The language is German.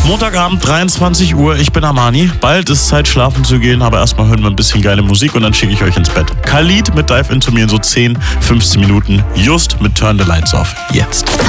Montagabend, 23 Uhr, ich bin Armani. Bald ist Zeit, schlafen zu gehen, aber erstmal hören wir ein bisschen geile Musik und dann schicke ich euch ins Bett. Khalid mit Dive Into Me in so 10, 15 Minuten, just mit Turn the Lights Off. Jetzt.